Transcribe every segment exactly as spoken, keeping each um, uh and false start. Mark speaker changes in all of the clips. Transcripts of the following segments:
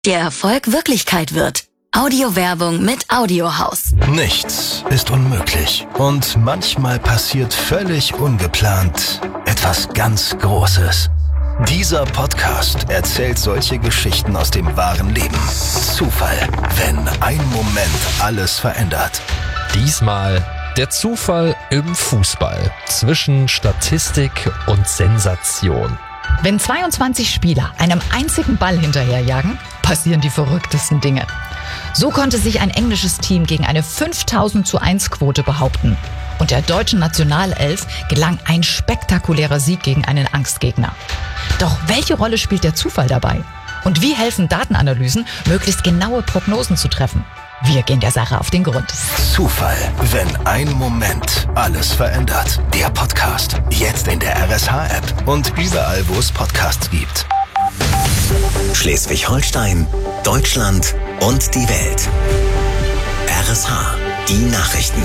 Speaker 1: der Erfolg Wirklichkeit wird. Audiowerbung mit Audiohaus.
Speaker 2: Nichts ist unmöglich. Und manchmal passiert völlig ungeplant etwas ganz Großes. Dieser Podcast erzählt solche Geschichten aus dem wahren Leben. Zufall, wenn ein Moment alles verändert.
Speaker 3: Diesmal der Zufall im Fußball zwischen Statistik und Sensation.
Speaker 4: Wenn zweiundzwanzig Spieler einem einzigen Ball hinterherjagen, passieren die verrücktesten Dinge. So konnte sich ein englisches Team gegen eine fünftausend zu eins Quote behaupten. Und der deutschen Nationalelf gelang ein spektakulärer Sieg gegen einen Angstgegner. Doch welche Rolle spielt der Zufall dabei? Und wie helfen Datenanalysen, möglichst genaue Prognosen zu treffen? Wir gehen der Sache auf den Grund.
Speaker 2: Zufall, wenn ein Moment alles verändert. Der Podcast, jetzt in der R S H-App und überall, wo es Podcasts gibt.
Speaker 5: Schleswig-Holstein, Deutschland und die Welt. R S H, die Nachrichten.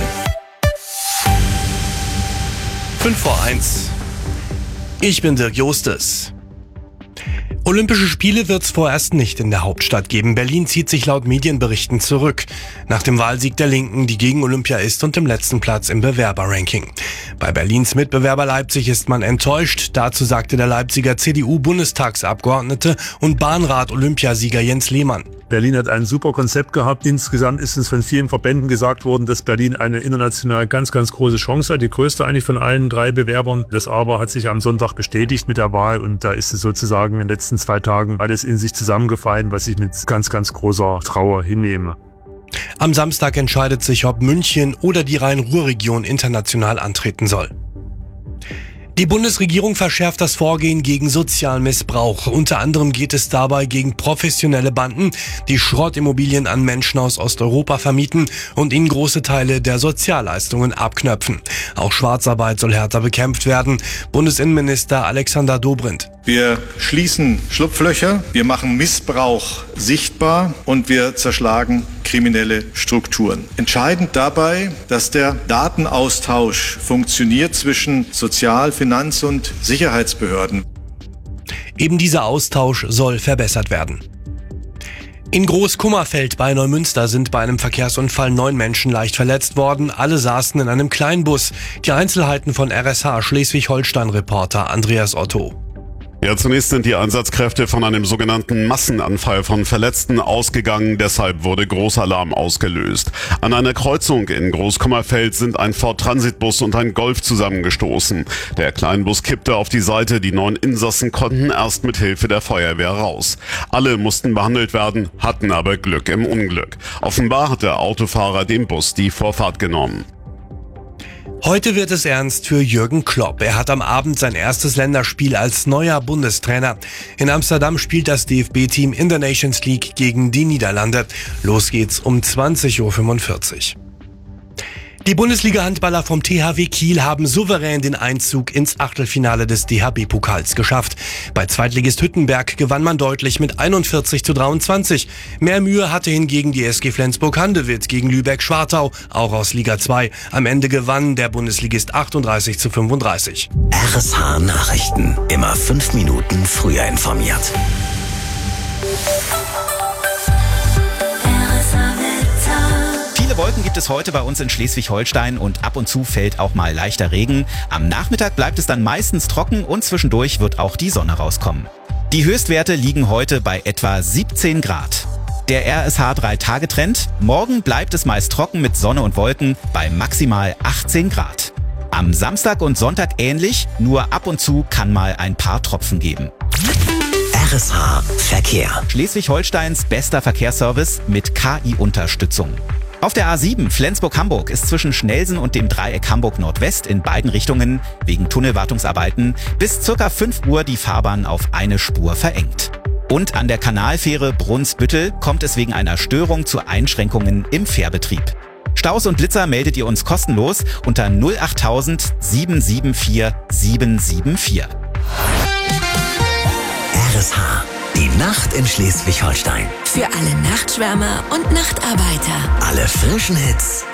Speaker 6: fünf vor eins. Ich bin Dirk Justus. Olympische Spiele wird es vorerst nicht in der Hauptstadt geben. Berlin zieht sich laut Medienberichten zurück. Nach dem Wahlsieg der Linken, die gegen Olympia ist und dem letzten Platz im Bewerberranking. Bei Berlins Mitbewerber Leipzig ist man enttäuscht. Dazu sagte der Leipziger C D U-Bundestagsabgeordnete und Bahnrad-Olympiasieger Jens Lehmann.
Speaker 7: Berlin hat ein super Konzept gehabt. Insgesamt ist es von vielen Verbänden gesagt worden, dass Berlin eine international ganz, ganz große Chance hat. Die größte eigentlich von allen drei Bewerbern. Das aber hat sich am Sonntag bestätigt mit der Wahl und da ist es sozusagen in den letzten zwei Tagen alles in sich zusammengefallen, was ich mit ganz, ganz großer Trauer hinnehme.
Speaker 6: Am Samstag entscheidet sich, ob München oder die Rhein-Ruhr-Region international antreten soll. Die Bundesregierung verschärft das Vorgehen gegen Sozialmissbrauch. Unter anderem geht es dabei gegen professionelle Banden, die Schrottimmobilien an Menschen aus Osteuropa vermieten und ihnen große Teile der Sozialleistungen abknöpfen. Auch Schwarzarbeit soll härter bekämpft werden. Bundesinnenminister Alexander Dobrindt.
Speaker 8: Wir schließen Schlupflöcher, wir machen Missbrauch sichtbar und wir zerschlagen kriminelle Strukturen. Entscheidend dabei, dass der Datenaustausch funktioniert zwischen Sozial-, Finanz- und Sicherheitsbehörden.
Speaker 6: Eben dieser Austausch soll verbessert werden. In Großkummerfeld bei Neumünster sind bei einem Verkehrsunfall neun Menschen leicht verletzt worden. Alle saßen in einem Kleinbus. Die Einzelheiten von R S H Schleswig-Holstein-Reporter Andreas Otto.
Speaker 9: Ja, zunächst sind die Einsatzkräfte von einem sogenannten Massenanfall von Verletzten ausgegangen. Deshalb wurde Großalarm ausgelöst. An einer Kreuzung in Großkummerfeld sind ein Ford Transitbus und ein Golf zusammengestoßen. Der Kleinbus kippte auf die Seite. Die neun Insassen konnten erst mit Hilfe der Feuerwehr raus. Alle mussten behandelt werden, hatten aber Glück im Unglück. Offenbar hat der Autofahrer dem Bus die Vorfahrt genommen.
Speaker 6: Heute wird es ernst für Jürgen Klopp. Er hat am Abend sein erstes Länderspiel als neuer Bundestrainer. In Amsterdam spielt das D F B-Team in der Nations League gegen die Niederlande. Los geht's um zwanzig Uhr fünfundvierzig. Die Bundesliga-Handballer vom T H W Kiel haben souverän den Einzug ins Achtelfinale des D H B-Pokals geschafft. Bei Zweitligist Hüttenberg gewann man deutlich mit einundvierzig zu dreiundzwanzig. Mehr Mühe hatte hingegen die S G Flensburg-Handewitt gegen Lübeck-Schwartau, auch aus Liga zwei. Am Ende gewann der Bundesligist achtunddreißig zu fünfunddreißig.
Speaker 5: R S H Nachrichten. Immer fünf Minuten früher informiert.
Speaker 10: Viele Wolken gibt es heute bei uns in Schleswig-Holstein und ab und zu fällt auch mal leichter Regen. Am Nachmittag bleibt es dann meistens trocken und zwischendurch wird auch die Sonne rauskommen. Die Höchstwerte liegen heute bei etwa siebzehn Grad. Der R S H drei Tage Trend. Morgen bleibt es meist trocken mit Sonne und Wolken bei maximal achtzehn Grad. Am Samstag und Sonntag ähnlich, nur ab und zu kann mal ein paar Tropfen geben.
Speaker 5: R S H Verkehr.
Speaker 10: Schleswig-Holsteins bester Verkehrsservice mit K I-Unterstützung. Auf der A sieben Flensburg-Hamburg ist zwischen Schnelsen und dem Dreieck Hamburg-Nordwest in beiden Richtungen wegen Tunnelwartungsarbeiten bis circa fünf Uhr die Fahrbahn auf eine Spur verengt. Und an der Kanalfähre Brunsbüttel kommt es wegen einer Störung zu Einschränkungen im Fährbetrieb. Staus und Blitzer meldet ihr uns kostenlos unter null achttausend sieben sieben vier sieben sieben vier.
Speaker 5: R S H. Die Nacht in Schleswig-Holstein.
Speaker 1: Für alle Nachtschwärmer und Nachtarbeiter.
Speaker 5: Alle frischen Hits